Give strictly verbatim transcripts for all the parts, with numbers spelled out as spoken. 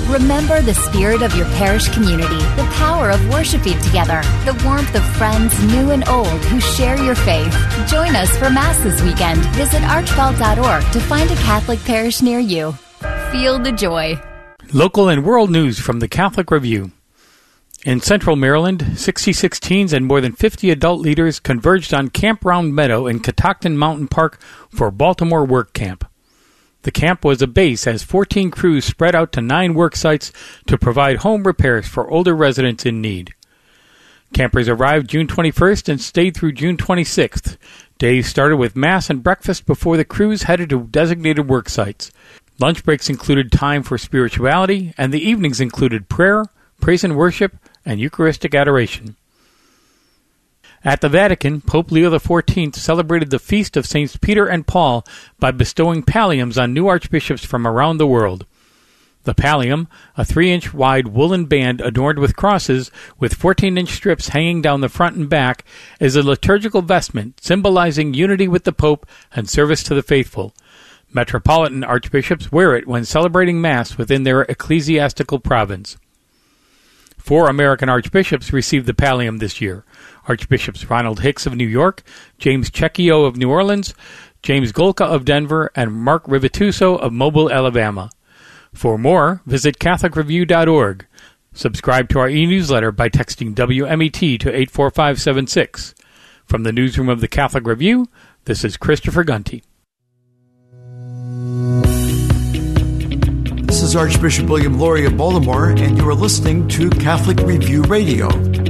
Remember the spirit of your parish community, the power of worshiping together, the warmth of friends new and old who share your faith. Join us for Mass this weekend. Visit archbald dot org to find a Catholic parish near you. Feel the joy. Local and world news from the Catholic Review. In central Maryland, sixty-six teens and more than fifty adult leaders converged on Camp Round Meadow in Catoctin Mountain Park for Baltimore Work Camp. The camp was a base as fourteen crews spread out to nine work sites to provide home repairs for older residents in need. Campers arrived June twenty-first and stayed through June twenty-sixth. Days started with Mass and breakfast before the crews headed to designated work sites. Lunch breaks included time for spirituality, and the evenings included prayer, praise and worship, and Eucharistic adoration. At the Vatican, Pope Leo the fourteenth celebrated the feast of Saints Peter and Paul by bestowing palliums on new archbishops from around the world. The pallium, a three-inch wide woolen band adorned with crosses with fourteen-inch strips hanging down the front and back, is a liturgical vestment symbolizing unity with the Pope and service to the faithful. Metropolitan archbishops wear it when celebrating Mass within their ecclesiastical province. Four American archbishops received the pallium this year. Archbishops Ronald Hicks of New York, James Cecchio of New Orleans, James Golka of Denver, and Mark Rivituso of Mobile, Alabama. For more, visit Catholic Review dot org. Subscribe to our e-newsletter by texting W M E T to eight four five seven six. From the newsroom of the Catholic Review, this is Christopher Gunty. This is Archbishop William Lori of Baltimore, and you are listening to Catholic Review Radio.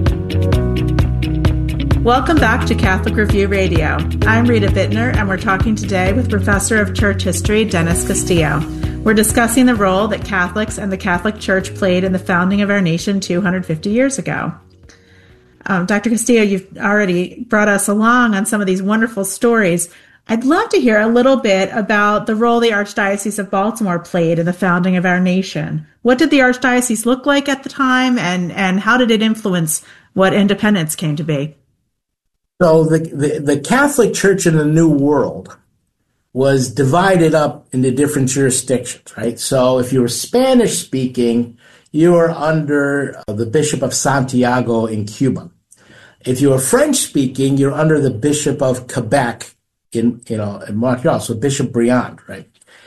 Welcome back to Catholic Review Radio. I'm Rita Bittner, and we're talking today with Professor of Church History, Dennis Castillo. We're discussing the role that Catholics and the Catholic Church played in the founding of our nation two hundred fifty years ago. Um, Doctor Castillo, you've already brought us along on some of these wonderful stories. I'd love to hear a little bit about the role the Archdiocese of Baltimore played in the founding of our nation. What did the Archdiocese look like at the time, and, and how did it influence what independence came to be? So the, the, the Catholic Church in the New World was divided up into different jurisdictions, right? So if you were Spanish-speaking, you were under the Bishop of Santiago in Cuba. If you were French-speaking, you're under the Bishop of Quebec in, you know, in Montreal, so Bishop Briand, right?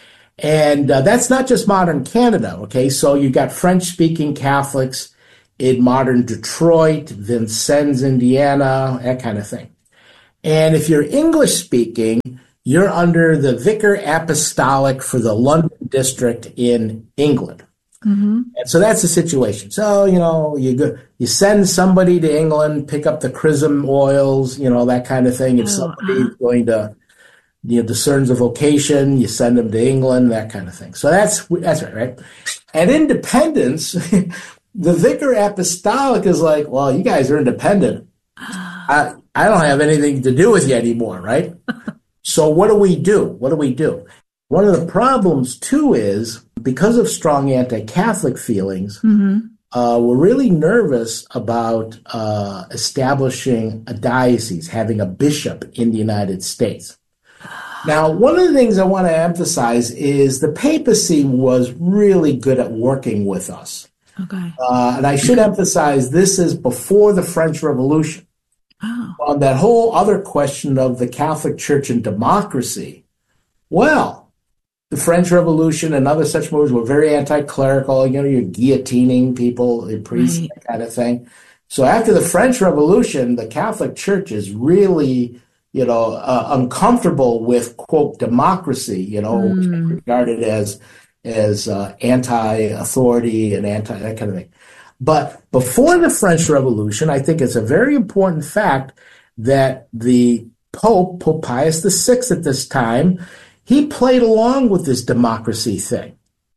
And uh, that's not just modern Canada, okay? So you got French-speaking Catholics in modern Detroit, Vincennes, Indiana, that kind of thing. And if you're English-speaking, you're under the Vicar Apostolic for the London District in England. Mm-hmm. And so that's the situation. So, you know, you go, you send somebody to England, pick up the chrism oils, you know, that kind of thing. If oh, somebody's uh-huh. going to, you know, discerns a vocation, you send them to England, that kind of thing. So that's, that's right, right? At independence, the Vicar Apostolic is like, well, you guys are independent. I, I don't have anything to do with you anymore, right? So what do we do? What do we do? One of the problems, too, is because of strong anti-Catholic feelings, mm-hmm. uh, we're really nervous about uh, establishing a diocese, having a bishop in the United States. Now, one of the things I want to emphasize is the papacy was really good at working with us. Okay. Uh, and I should emphasize this is before the French Revolution. Oh. On that whole other question of the Catholic Church and democracy, well, the French Revolution and other such moves were very anti-clerical. You know, you're guillotining people, the priests, right. that kind of thing. So after the French Revolution, the Catholic Church is really, you know, uh, uncomfortable with, quote, democracy, you know, mm. which is regarded as as uh, anti-authority and anti that kind of thing. But before the French Revolution, I think it's a very important fact that the Pope, Pope Pius the Sixth at this time, he played along with this democracy thing.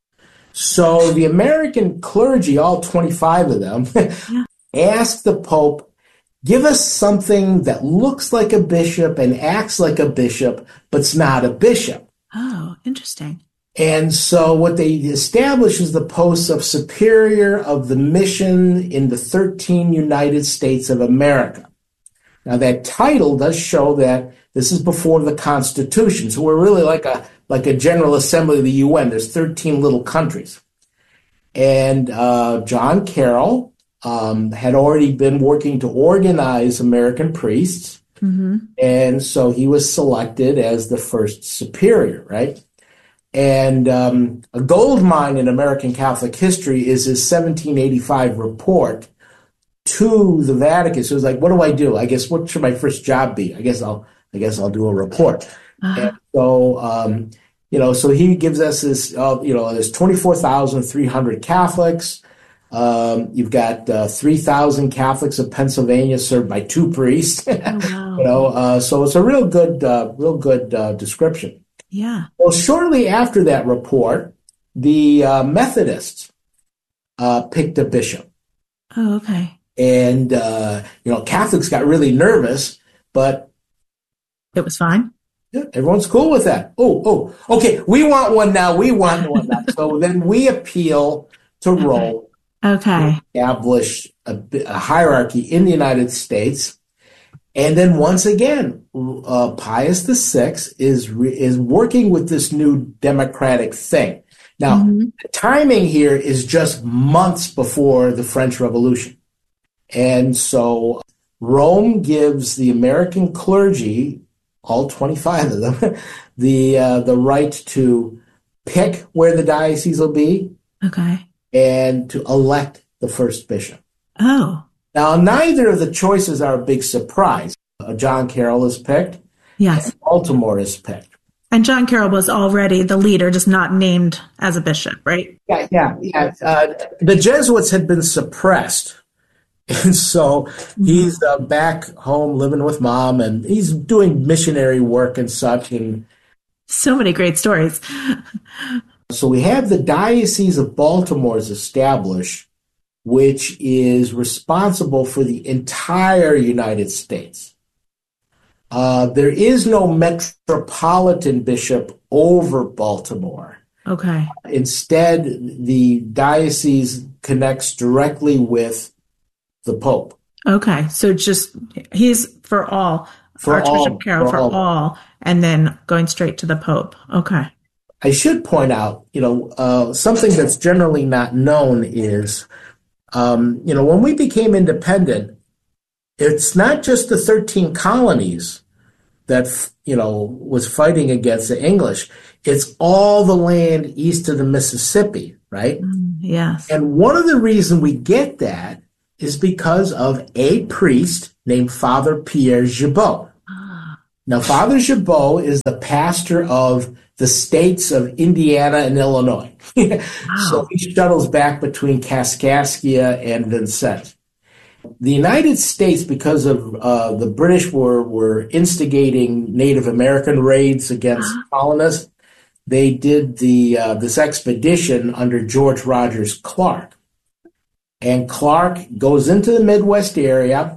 So the American clergy, all twenty-five of them, asked the Pope, give us something that looks like a bishop and acts like a bishop, but's not a bishop. Oh, interesting. And so what they established is the post of superior of the mission in the thirteen United States of America. Now that title does show that this is before the Constitution. So we're really like a like a General Assembly of the U N. There's thirteen little countries. And uh, John Carroll um, had already been working to organize American priests. Mm-hmm. And so he was selected as the first superior, right? And um, a gold mine in American Catholic history is his seventeen eighty-five report to the Vatican. So it's like, what do I do? I guess, what should my first job be? I guess I'll, I guess I'll do a report. Uh-huh. And so, um, you know, so he gives us this, uh, you know, there's twenty-four thousand three hundred Catholics. Um, you've got uh, three thousand Catholics of Pennsylvania served by two priests. Oh, wow. You know, uh, so it's a real good, uh, real good uh, description. Yeah. Well, shortly after that report, the uh, Methodists uh, picked a bishop. Oh, okay. And, uh, you know, Catholics got really nervous, but it was fine. Yeah, everyone's cool with that. Oh, oh, okay. We want one now. We want one now. So then we appeal to okay. Rome. Okay. To establish a, a hierarchy in the United States. And then once again, uh, Pius the Sixth is re- is working with this new democratic thing. Now, mm-hmm. the timing here is just months before the French Revolution. And so Rome gives the American clergy, all twenty-five of them, the uh, the right to pick where the diocese will be. Okay. And to elect the first bishop. Oh. Now, neither of the choices are a big surprise. Uh, John Carroll is picked. Yes. And Baltimore is picked. And John Carroll was already the leader, just not named as a bishop, right? Yeah, yeah, yeah. Uh, the Jesuits had been suppressed. And so he's uh, back home living with mom, and he's doing missionary work and such. And so many great stories. So we have the Diocese of Baltimore is established, which is responsible for the entire United States. Uh, there is no metropolitan bishop over Baltimore. Okay. Instead, the diocese connects directly with the Pope. Okay, so just he's for all, for Archbishop all, Carroll for, for all. all, and then going straight to the Pope. Okay. I should point out, you know, uh, something that's generally not known is, um, you know, when we became independent, it's not just the thirteen colonies that, you know, was fighting against the English. It's all the land east of the Mississippi, right? Mm, yes. And one of the reasons we get that is because of a priest named Father Pierre Gibault. Ah. Now, Father Gibault is the pastor of the states of Indiana and Illinois. Wow. So he shuttles back between Kaskaskia and Vincennes. The United States, because of uh, the British were, were instigating Native American raids against uh-huh. colonists, they did the uh, this expedition under George Rogers Clark. And Clark goes into the Midwest area,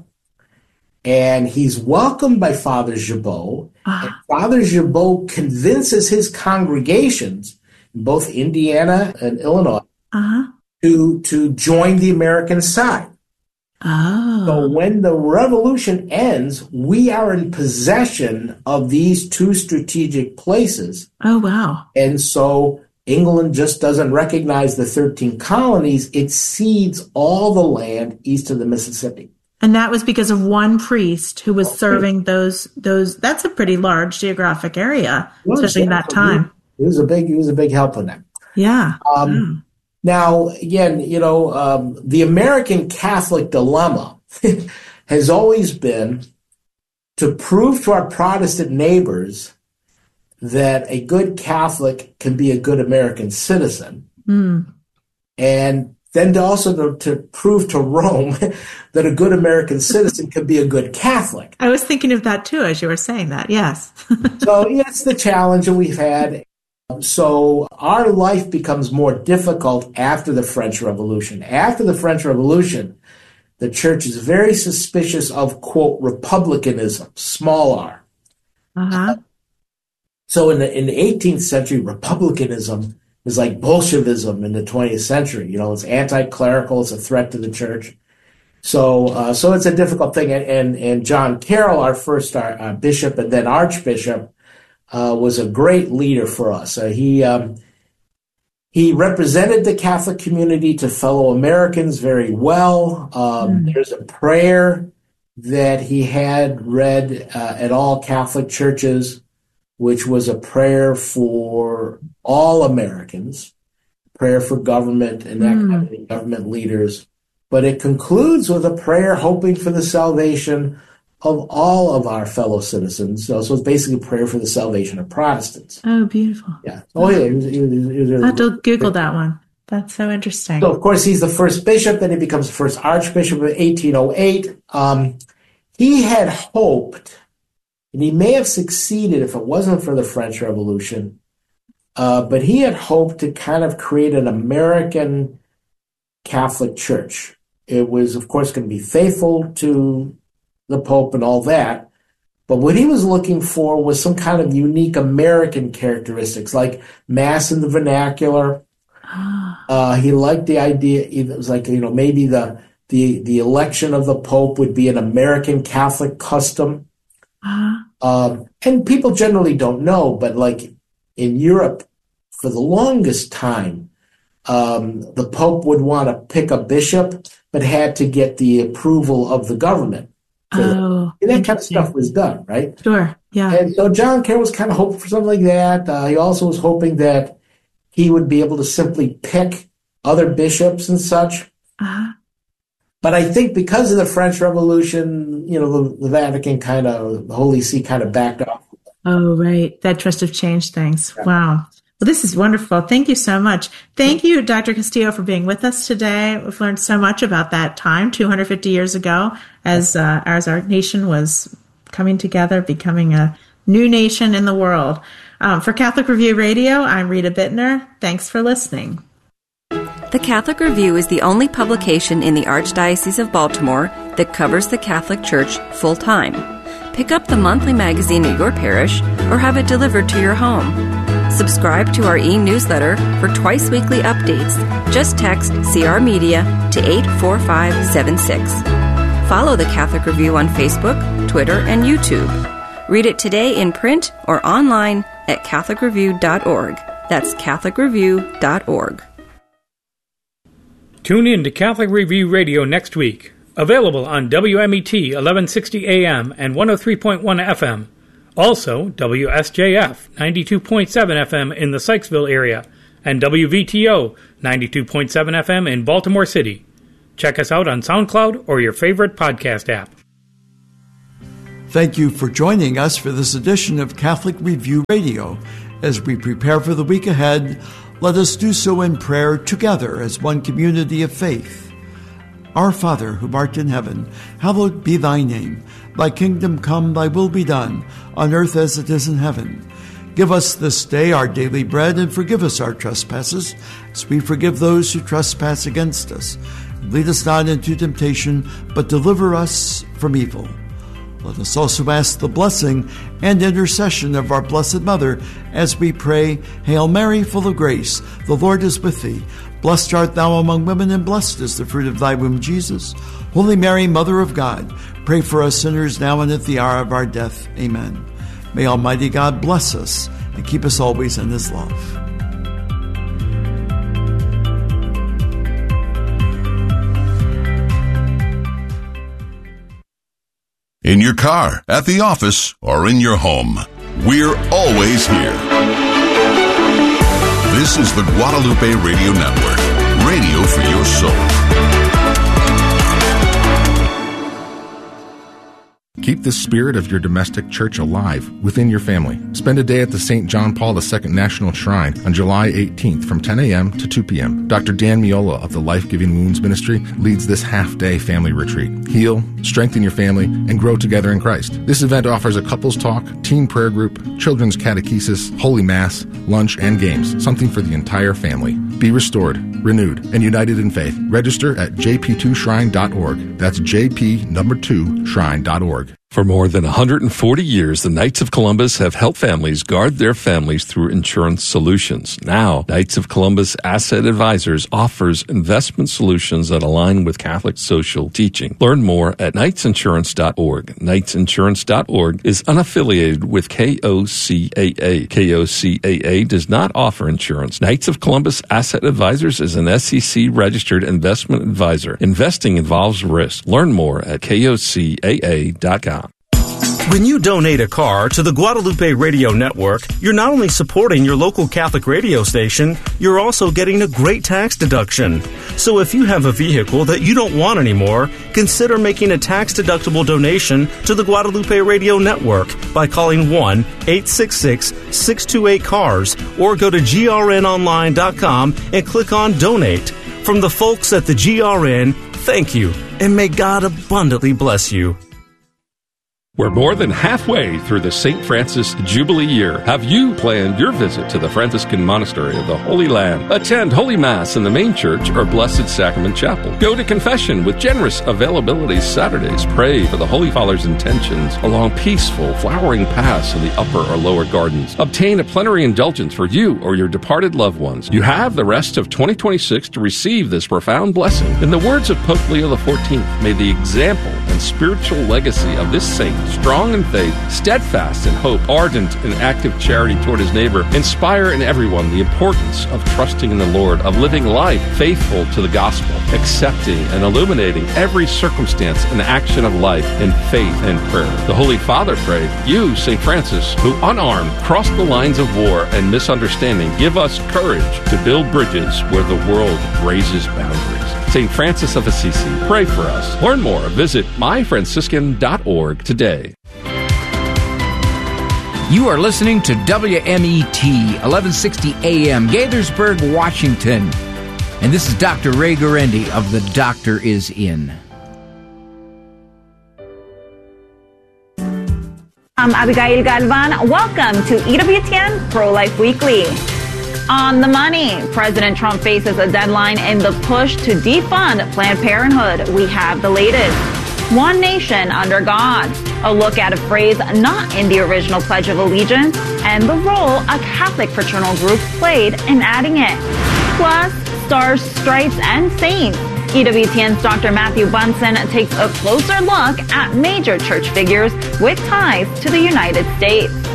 and he's welcomed by Father Gibault. Uh-huh. And Father Gibault convinces his congregations in both Indiana and Illinois uh-huh. to, to join the American side. Oh. So when the revolution ends, we are in possession of these two strategic places. Oh, wow. And so England just doesn't recognize the thirteen colonies. It cedes all the land east of the Mississippi. And that was because of one priest who was serving those, those, that's a pretty large geographic area, was, especially in that time. He was a big, he was a big help in that. Yeah. Um, mm. Now, again, you know, um, the American Catholic dilemma has always been to prove to our Protestant neighbors that a good Catholic can be a good American citizen. Mm. And then to also to, to prove to Rome that a good American citizen can be a good Catholic. I was thinking of that too as you were saying that, yes. So yeah, it's the challenge that we've had. So our life becomes more difficult after the French Revolution. After the French Revolution, the church is very suspicious of, quote, republicanism, small r. Uh-huh. So in the in the eighteenth century, republicanism is like Bolshevism in the twentieth century. You know, it's anti-clerical, it's a threat to the church. So uh, so it's a difficult thing. And, and, and John Carroll, our first our, uh, bishop and then archbishop, uh, was a great leader for us. Uh, he um, He represented the Catholic community to fellow Americans very well. Um, mm. There's a prayer that he had read uh, at all Catholic churches, which was a prayer for all Americans, prayer for government and mm. government leaders. But it concludes with a prayer hoping for the salvation of all of our fellow citizens. So, so it's basically a prayer for the salvation of Protestants. Oh, beautiful. Yeah. Oh, yeah. It was, it was, it was, I have to Google that one. That's so interesting. So, of course, he's the first bishop. Then he becomes the first archbishop in eighteen oh eight. Um, he had hoped, and he may have succeeded if it wasn't for the French Revolution, uh, but he had hoped to kind of create an American Catholic Church. It was, of course, going to be faithful to the Pope and all that. But what he was looking for was some kind of unique American characteristics, like Mass in the vernacular. Uh, he liked the idea, it was like, you know, maybe the, the, the election of the Pope would be an American Catholic custom. Uh-huh. Um, and people generally don't know, but like in Europe, for the longest time, um, the Pope would want to pick a bishop, but had to get the approval of the government. Oh, and that kind of stuff was done, right? Sure, yeah. And so John Kerr was kind of hoping for something like that. Uh, he also was hoping that he would be able to simply pick other bishops and such. Uh-huh. But I think because of the French Revolution, you know, the, the Vatican kind of, the Holy See kind of backed off. Oh, right. That must have changed things. Yeah. Wow. Well, this is wonderful. Thank you so much. Thank you, Doctor Castillo, for being with us today. We've learned so much about that time, two hundred fifty years ago, as uh, as our nation was coming together, becoming a new nation in the world. Um, for Catholic Review Radio, I'm Rita Bittner. Thanks for listening. The Catholic Review is the only publication in the Archdiocese of Baltimore that covers the Catholic Church full-time. Pick up the monthly magazine at your parish or have it delivered to your home. Subscribe to our e-newsletter for twice-weekly updates. Just text C R Media to eight four five seven six. Follow the Catholic Review on Facebook, Twitter, and YouTube. Read it today in print or online at catholic review dot org. That's catholic review dot org. Tune in to Catholic Review Radio next week. Available on W M E T eleven sixty A M and one oh three point one F M. Also, W S J F ninety-two point seven F M in the Sykesville area and W V T O ninety-two point seven F M in Baltimore City. Check us out on SoundCloud or your favorite podcast app. Thank you for joining us for this edition of Catholic Review Radio. As we prepare for the week ahead, let us do so in prayer together as one community of faith. Our Father, who art in heaven, hallowed be thy name. Thy kingdom come, thy will be done, on earth as it is in heaven. Give us this day our daily bread, and forgive us our trespasses, as we forgive those who trespass against us. Lead us not into temptation, but deliver us from evil. Let us also ask the blessing and intercession of our Blessed Mother as we pray, Hail Mary, full of grace, the Lord is with thee. Blessed art thou among women, and blessed is the fruit of thy womb, Jesus. Holy Mary, Mother of God, pray for us sinners now and at the hour of our death. Amen. May Almighty God bless us and keep us always in his love. In your car, at the office, or in your home, we're always here. This is the Guadalupe Radio Network, radio for your soul. Keep the spirit of your domestic church alive within your family. Spend a day at the Saint John Paul the Second National Shrine on July eighteenth from ten a.m. to two p.m. Doctor Dan Miola of the Life Giving Wounds Ministry leads this half-day family retreat. Heal, strengthen your family, and grow together in Christ. This event offers a couples talk, teen prayer group, children's catechesis, holy mass, lunch, and games, something for the entire family. Be restored, renewed, and united in faith. Register at j p two shrine dot org. That's J P number two shrine dot org. For more than one hundred forty years, the Knights of Columbus have helped families guard their families through insurance solutions. Now, Knights of Columbus Asset Advisors offers investment solutions that align with Catholic social teaching. Learn more at knights insurance dot org. knights insurance dot org is unaffiliated with K O C A A. K O C A A does not offer insurance. Knights of Columbus Asset Advisors is an S E C-registered investment advisor. Investing involves risk. Learn more at K O C A A dot com. When you donate a car to the Guadalupe Radio Network, you're not only supporting your local Catholic radio station, you're also getting a great tax deduction. So if you have a vehicle that you don't want anymore, consider making a tax-deductible donation to the Guadalupe Radio Network by calling one eight six six, six two eight, C A R S or go to G R N online dot com and click on Donate. From the folks at the G R N, thank you, and may God abundantly bless you. We're more than halfway through the Saint Francis Jubilee year. Have you planned your visit to the Franciscan Monastery of the Holy Land? Attend Holy Mass in the main church or Blessed Sacrament Chapel. Go to confession with generous availability Saturdays. Pray for the Holy Father's intentions along peaceful, flowering paths in the upper or lower gardens. Obtain a plenary indulgence for you or your departed loved ones. You have the rest of twenty twenty-six to receive this profound blessing. In the words of Pope Leo the fourteenth, may the example and spiritual legacy of this saint, strong in faith, steadfast in hope, ardent in active charity toward his neighbor, inspire in everyone the importance of trusting in the Lord, of living life faithful to the gospel, accepting and illuminating every circumstance and action of life in faith and prayer. The Holy Father prayed, you, Saint Francis, who unarmed crossed the lines of war and misunderstanding, give us courage to build bridges where the world raises boundaries. Saint Francis of Assisi, pray for us. Learn more. Visit my franciscan dot org today. You are listening to W M E T, eleven sixty A M, Gaithersburg, Washington. And this is Doctor Ray Guarendi of The Doctor Is In. I'm Abigail Galvan. Welcome to E W T N Pro-Life Weekly. On the money, President Trump faces a deadline in the push to defund Planned Parenthood. We have the latest. One nation under God. A look at a phrase not in the original Pledge of Allegiance and the role a Catholic fraternal group played in adding it. Plus, stars, stripes, and saints. E W T N's Doctor Matthew Bunson takes a closer look at major church figures with ties to the United States.